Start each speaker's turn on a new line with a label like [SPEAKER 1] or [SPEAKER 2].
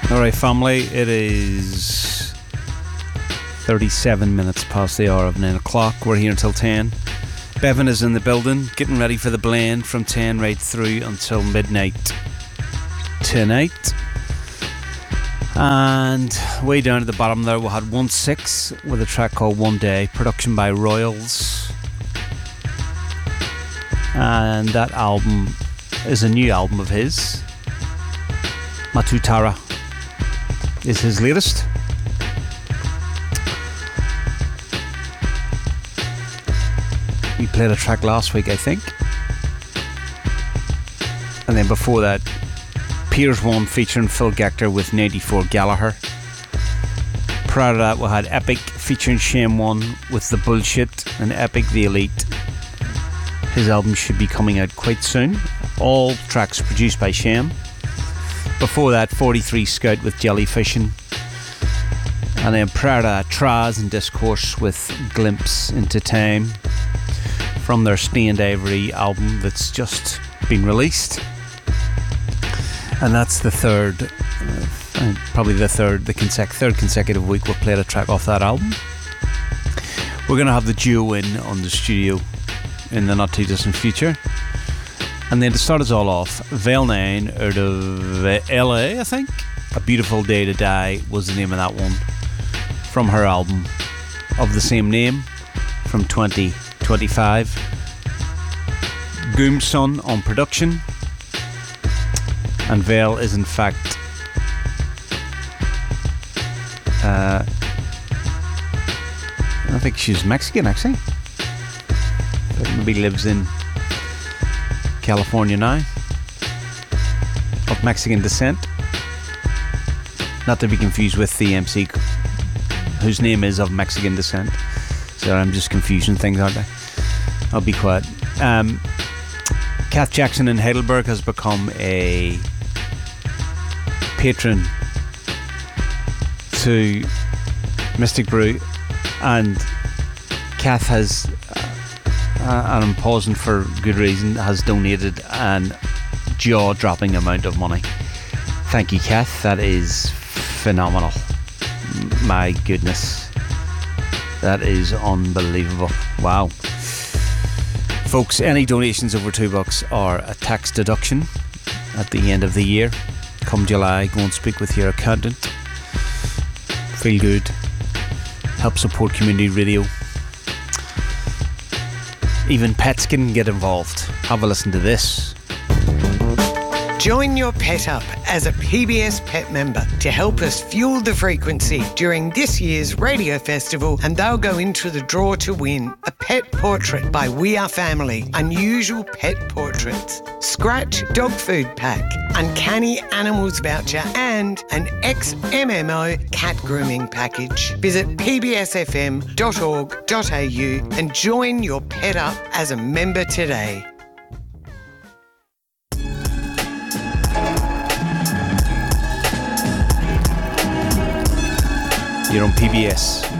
[SPEAKER 1] Alright, family, it is 37 minutes past the hour of 9 o'clock. We're here until 10. Bevan is in the building, getting ready for the blend from 10 right through until midnight tonight. And way down at the bottom there, we had 1-6 with a track called One Day, production by Royals. And that album is a new album of his. Matutara is his latest. We played a track last week, I think. And then before that, Piers 1 featuring Phil Gector with 94 Gallagher. Prior to that, we had Epic featuring Shame 1 with The Bullshit, and Epic the Elite. His album should be coming out quite soon. All tracks produced by Shame. Before that, 43 Scout with Jellyfishing. And then prior to that, Traz and Discourse with Glimpse into Time from their Stained Ivory album that's just been released. And that's the third consecutive week we've played a track off that album. We're going to have the duo in on the studio in the not too distant future. And then to start us all off, Veil 9 out of LA, I think. A Beautiful Day to Die was the name of that one, from her album of the same name from 2025. Goomson on production. And Veil is in fact I think she's Mexican actually, but maybe lives in California now, of Mexican descent, not to be confused with the MC whose name is of Mexican descent. So I'm just confusing things, aren't I? I'll be quiet. Kath Jackson in Heidelberg has become a patron to Mystic Brew, and Kath has and I'm pausing for good reason, has donated an jaw-dropping amount of money. Thank you, Kath. That is phenomenal. My goodness, that is unbelievable. Wow. Folks, any donations over $2 are a tax deduction at the end of the year. Come July, go and speak with your accountant. Feel good. Help support community radio. Even pets can get involved. Have a listen to this.
[SPEAKER 2] Join your pet up as a PBS Pet member to help us fuel the frequency during this year's radio festival, and they'll go into the draw to win a pet portrait by We Are Family, Unusual Pet Portraits, Scratch Dog Food Pack, Uncanny Animals Voucher, and an ex-MMO cat grooming package. Visit pbsfm.org.au and join your pet up as a member today.
[SPEAKER 1] You're on PBS.